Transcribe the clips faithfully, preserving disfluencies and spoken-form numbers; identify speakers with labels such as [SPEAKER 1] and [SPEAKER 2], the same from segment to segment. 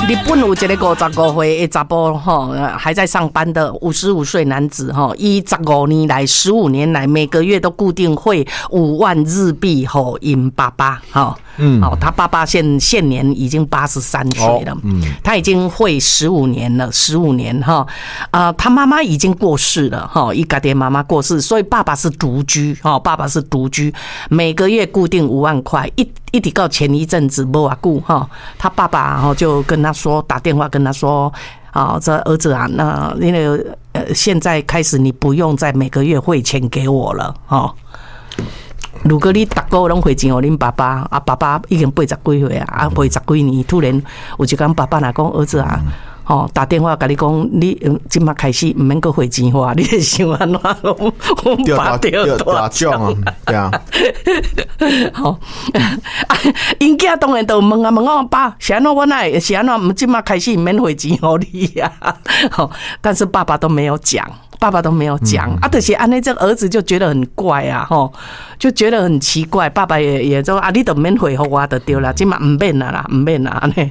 [SPEAKER 1] 日本有一个五十五岁的查甫吼，还在上班的五十五岁男子吼，以十五年来、十五年来，每个月都固定汇五万日币吼，因爸爸吼，嗯，好，他爸爸现现年已经八十三岁了，嗯，他已经汇十五年了，十五年哈，啊，他妈妈已经过世了哈，一家爹妈妈过世，所以爸爸是独居哈，爸爸是独居，每个月固定五万块，一一直到前一阵子没啊顾哈，他爸爸哈就跟他说，打电话跟他说，啊，这儿子啊，那因为呃现在开始你不用再每个月汇钱给我了哈。如果你逐个月拢汇钱给恁爸爸，啊，爸爸已经八十几岁啊，啊，八十几年，突然有一天爸爸来讲，儿子啊。哦，打电话跟你讲，你今麦开始唔免搁汇钱给我，你会想安怎？我我爸掉大奖啊，对啊。好，因囝当然都问啊问我爸，是安怎我奈是安怎？今麦开始唔免汇钱给你呀。好，但是爸爸都没有讲。爸爸都没有讲、嗯、啊，就是安尼，这个儿子就觉得很怪啊，吼，就觉得很奇怪。爸爸也也说啊，你都免回复我就对了，今嘛唔免啦啦，唔免啦安尼。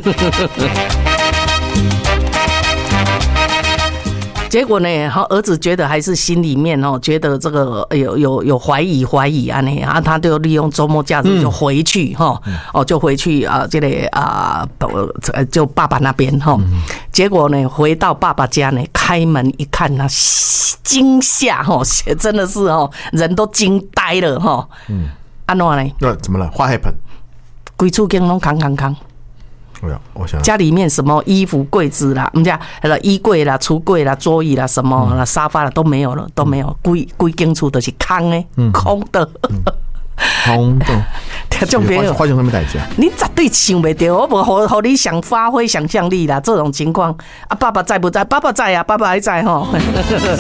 [SPEAKER 1] 结果呢，儿子觉得还是心里面哦，觉得这个有有有怀疑怀疑啊，呢啊，他就利用周末假日就回去哈，哦，就回去啊，这里啊，就爸爸那边哈。结果呢，回到爸爸家呢，开门一看呢，惊吓哈，真的是哦，人都惊呆了哈。嗯，安怎呢？
[SPEAKER 2] 那怎么了？花海盆，
[SPEAKER 1] 规厝间拢空空空。
[SPEAKER 2] 我想
[SPEAKER 1] 家里面什么衣服柜子啦，我们家衣柜啦、橱柜啦、桌椅啦、什么啦、沙发啦都没有了，都没有，规规间厝都是空的，空的，
[SPEAKER 2] 空的。
[SPEAKER 1] 这种别人
[SPEAKER 2] 花钱什么代价？
[SPEAKER 1] 你绝对想不到，我不和和你想发挥想象力啦，这种情况啊，爸爸在不在？爸爸在啊，爸爸还在哈。